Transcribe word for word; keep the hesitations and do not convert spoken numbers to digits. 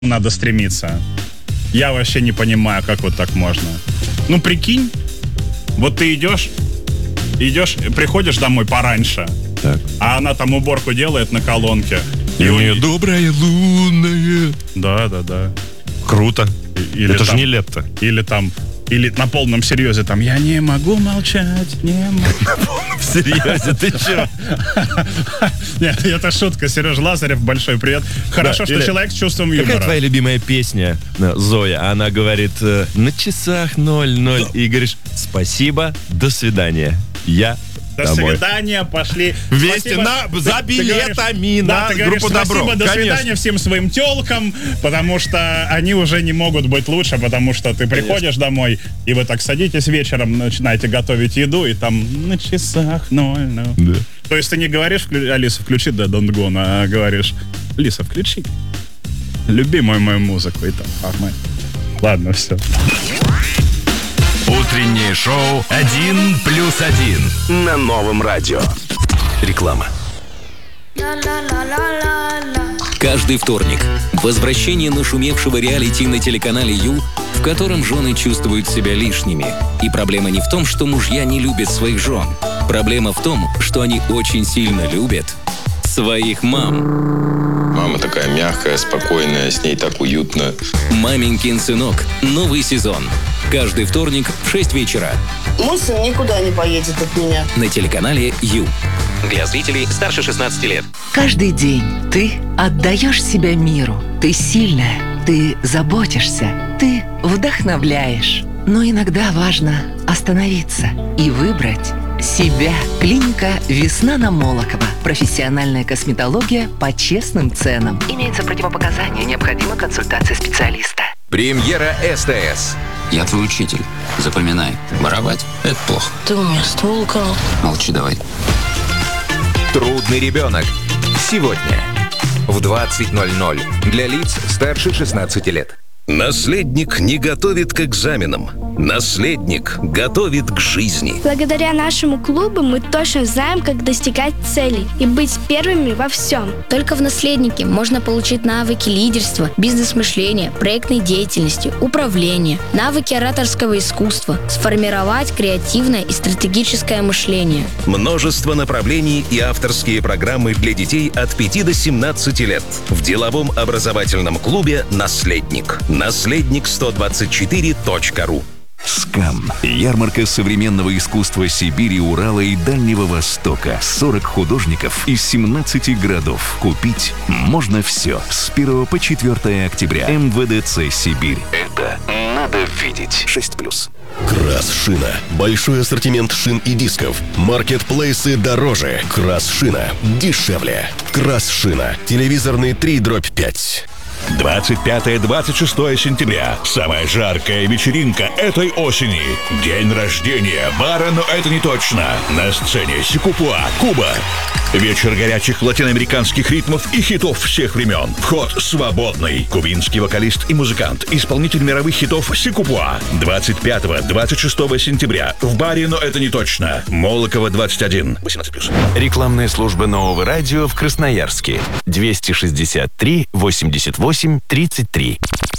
надо стремиться. Я вообще не понимаю, как вот так можно. Ну, прикинь, вот ты идешь, идешь, приходишь домой пораньше, так. а она там уборку делает на колонке. И, и у нее добрая лунная. Да, да, да. Круто. Или это там, же не лепта. Или там, или на полном серьезе там, я не могу молчать, не могу. На полном серьезе, ты че? Нет, это шутка. Сережа Лазарев, большой привет. Хорошо, что человек с чувством юмора. Какая твоя любимая песня, Зоя? Она говорит, на часах ноль ноль. И говоришь, спасибо, до свидания. Я До домой. свидания, пошли. Вместе Спасибо. на, за Ты- ты билетами говоришь- на да, ты говоришь, группу «Добро». спасибо, до Конечно. свидания всем своим тёлкам, потому что они уже не могут быть лучше, потому что ты приходишь домой, и вы так садитесь вечером, начинаете готовить еду, и там на часах ноль ноль. Да. То есть ты не говоришь, Алиса, включи да, Don't Go, а говоришь, Алиса, включи любимую мою музыку, и там, а мы... Ладно, все. Утреннее шоу «Один плюс один» на Новом радио. Реклама. Каждый вторник возвращение нашумевшего реалити на телеканале Ю, в котором жены чувствуют себя лишними. И проблема не в том, что мужья не любят своих жен. Проблема в том, что они очень сильно любят своих мам. Мама такая мягкая, спокойная, с ней так уютно. «Маменькин сынок». Новый сезон. Каждый вторник в шесть вечера. Мой сын никуда не поедет от меня. На телеканале Ю. Для зрителей старше шестнадцати лет. Каждый день ты отдаешь себя миру. Ты сильная, ты заботишься, ты вдохновляешь. Но иногда важно остановиться и выбрать себя. Клиника «Весна» на Молокова. Профессиональная косметология по честным ценам. Имеются противопоказания, необходима консультация специалиста. Премьера СТС. Я твой учитель. Запоминай. Воровать – это плохо. Ты у меня ствол украл. Молчи давай. Трудный ребенок. Сегодня в двадцать ноль ноль для лиц старше шестнадцати лет. Наследник не готовит к экзаменам. Наследник готовит к жизни. Благодаря нашему клубу мы точно знаем, как достигать целей и быть первыми во всем. Только в наследнике можно получить навыки лидерства, бизнес-мышления, проектной деятельности, управления, навыки ораторского искусства, сформировать креативное и стратегическое мышление. Множество направлений и авторские программы для детей от пяти до семнадцати лет в деловом образовательном клубе «Наследник». наследник сто двадцать четыре точка ру. СКАМ. Ярмарка современного искусства Сибири, Урала и Дальнего Востока. сорок художников из семнадцати городов. Купить можно все. С первого по четвёртое октября. эм вэ дэ цэ Сибирь. Это надо видеть. шесть плюс. Крас-шина. Большой ассортимент шин и дисков. Маркетплейсы дороже. Крас-шина дешевле. Крас-шина. Телевизорный три дробь пять. двадцать пятое - двадцать шестое сентября. Самая жаркая вечеринка этой осени. День рождения бара, но это не точно. На сцене Секупуа, Куба. Вечер горячих латиноамериканских ритмов и хитов всех времен. Вход свободный. Кубинский вокалист и музыкант, исполнитель мировых хитов Секупуа. двадцать пятого - двадцать шестого сентября. В баре, но это не точно. Молокова, двадцать один. восемнадцать плюс. Рекламная служба Нового радио в Красноярске. двести шестьдесят три восемьдесят восемь тридцать три.